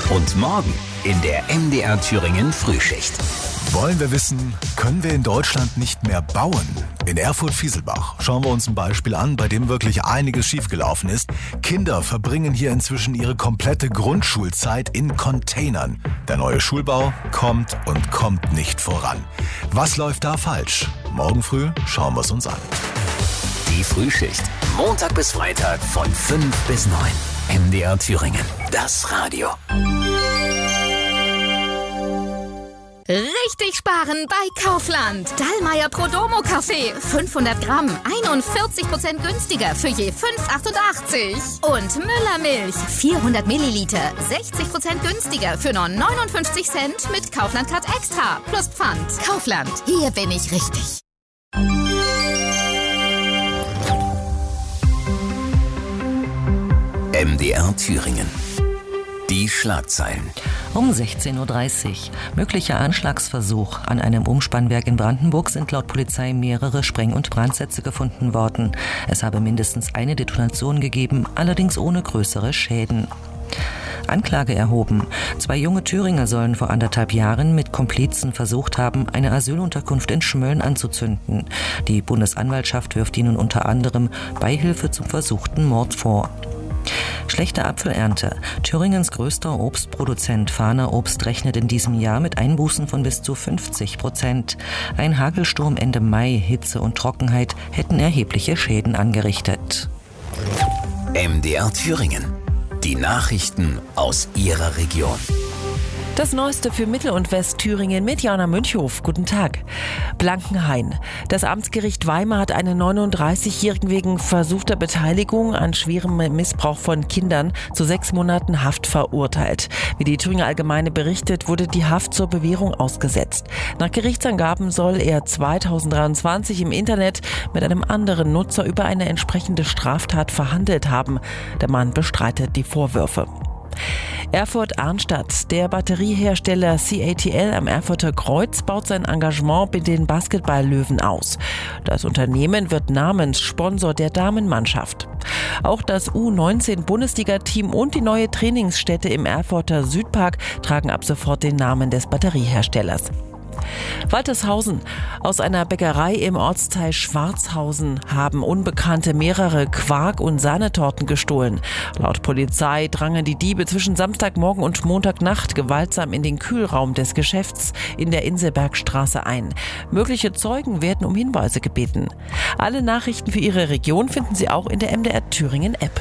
Und morgen in der MDR Thüringen Frühschicht. Wollen wir wissen, können wir in Deutschland nicht mehr bauen? In Erfurt-Fieselbach schauen wir uns ein Beispiel an, bei dem wirklich einiges schiefgelaufen ist. Kinder verbringen hier inzwischen ihre komplette Grundschulzeit in Containern. Der neue Schulbau kommt und kommt nicht voran. Was läuft da falsch? Morgen früh schauen wir es uns an. Die Frühschicht. Montag bis Freitag von 5 bis 9. MDR Thüringen. Das Radio. Richtig sparen bei Kaufland. Dallmayr Prodomo Kaffee. 500 Gramm. 41% günstiger für je 5,88. Und Müller Milch. 400 Milliliter. 60% günstiger für nur 59 Cent mit Kaufland Card Extra. Plus Pfand. Kaufland. Hier bin ich richtig. MDR Thüringen. Die Schlagzeilen. Um 16.30 Uhr. Möglicher Anschlagsversuch. An einem Umspannwerk in Brandenburg sind laut Polizei mehrere Spreng- und Brandsätze gefunden worden. Es habe mindestens eine Detonation gegeben, allerdings ohne größere Schäden. Anklage erhoben. 2 junge Thüringer sollen vor 1,5 Jahren mit Komplizen versucht haben, eine Asylunterkunft in Schmölln anzuzünden. Die Bundesanwaltschaft wirft ihnen unter anderem Beihilfe zum versuchten Mord vor. Schlechte Apfelernte. Thüringens größter Obstproduzent Fahner Obst rechnet in diesem Jahr mit Einbußen von bis zu 50%. Ein Hagelsturm Ende Mai, Hitze und Trockenheit hätten erhebliche Schäden angerichtet. MDR Thüringen. Die Nachrichten aus Ihrer Region. Das Neueste für Mittel- und Westthüringen mit Jana Münchhof. Guten Tag. Blankenhain. Das Amtsgericht Weimar hat einen 39-Jährigen wegen versuchter Beteiligung an schwerem Missbrauch von Kindern zu 6 Monaten Haft verurteilt. Wie die Thüringer Allgemeine berichtet, wurde die Haft zur Bewährung ausgesetzt. Nach Gerichtsangaben soll er 2023 im Internet mit einem anderen Nutzer über eine entsprechende Straftat verhandelt haben. Der Mann bestreitet die Vorwürfe. Erfurt-Arnstadt. Der Batteriehersteller CATL am Erfurter Kreuz baut sein Engagement mit den Basketball-Löwen aus. Das Unternehmen wird Namenssponsor der Damenmannschaft. Auch das U19-Bundesliga-Team und die neue Trainingsstätte im Erfurter Südpark tragen ab sofort den Namen des Batterieherstellers. Waltershausen. Aus einer Bäckerei im Ortsteil Schwarzhausen haben Unbekannte mehrere Quark- und Sahnetorten gestohlen. Laut Polizei drangen die Diebe zwischen Samstagmorgen und Montagnacht gewaltsam in den Kühlraum des Geschäfts in der Inselbergstraße ein. Mögliche Zeugen werden um Hinweise gebeten. Alle Nachrichten für Ihre Region finden Sie auch in der MDR Thüringen App.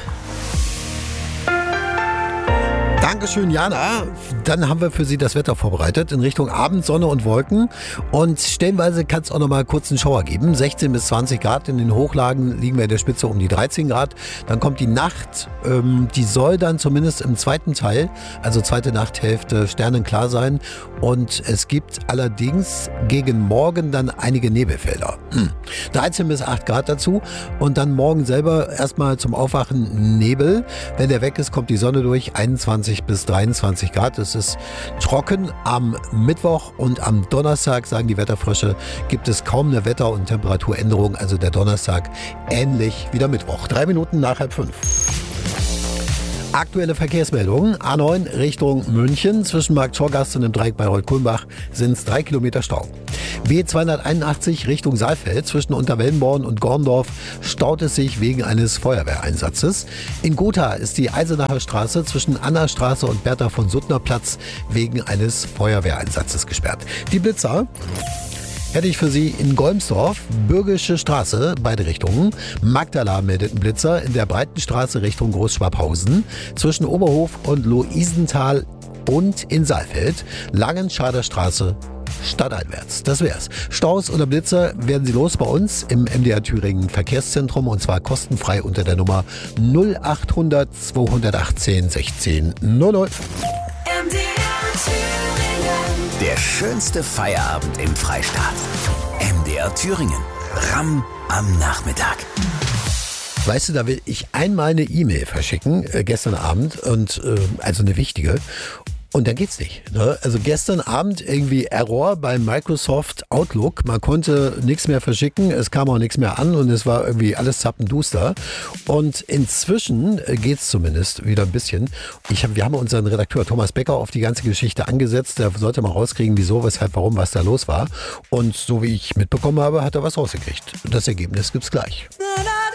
Dankeschön, Jana. Dann haben wir für Sie das Wetter vorbereitet in Richtung Abend, Sonne und Wolken. Und stellenweise kann es auch noch mal kurz einen Schauer geben. 16 bis 20 Grad. In den Hochlagen liegen wir in der Spitze um die 13 Grad. Dann kommt die Nacht. Die soll dann zumindest im zweiten Teil, also zweite Nachthälfte, sternenklar sein. Und es gibt allerdings gegen morgen dann einige Nebelfelder. 13 bis 8 Grad dazu. Und dann morgen selber erstmal zum Aufwachen Nebel. Wenn der weg ist, kommt die Sonne durch. 21 bis 23 Grad. Es ist trocken. Am Mittwoch und am Donnerstag, sagen die Wetterfrösche, gibt es kaum eine Wetter- und Temperaturänderung. Also der Donnerstag ähnlich wie der Mittwoch. 3 Minuten nach 4:30. Aktuelle Verkehrsmeldungen. A9 Richtung München. Zwischen Markt-Schorgast und dem Dreieck Bayreuth-Kulmbach sind es 3 Kilometer Stau. B281 Richtung Saalfeld. Zwischen Unterwellenborn und Gorndorf staut es sich wegen eines Feuerwehreinsatzes. In Gotha ist die Eisenacher Straße zwischen Annastraße und Bertha von Suttner Platz wegen eines Feuerwehreinsatzes gesperrt. Die Blitzer hätte ich für Sie in Golmsdorf, Bürgische Straße, beide Richtungen. Magdala meldet einen Blitzer in der Breitenstraße Richtung Großschwabhausen. Zwischen Oberhof und Luisenthal und in Saalfeld. Langenschader Straße stadteinwärts. Das wär's. Staus oder Blitzer werden Sie los bei uns im MDR Thüringen Verkehrszentrum und zwar kostenfrei unter der Nummer 0800 218 16 00. Der schönste Feierabend im Freistaat. MDR Thüringen. Ramm am Nachmittag. Weißt du, da will ich einmal eine E-Mail verschicken, gestern Abend, und also eine wichtige. Und dann geht's nicht. Ne? Also gestern Abend irgendwie Error bei Microsoft Outlook. Man konnte nichts mehr verschicken, es kam auch nichts mehr an und es war irgendwie alles zappenduster. Und inzwischen geht's zumindest wieder ein bisschen. Wir haben unseren Redakteur Thomas Becker auf die ganze Geschichte angesetzt. Der sollte mal rauskriegen, wieso, weshalb, warum, was da los war. Und so wie ich mitbekommen habe, hat er was rausgekriegt. Das Ergebnis gibt's gleich.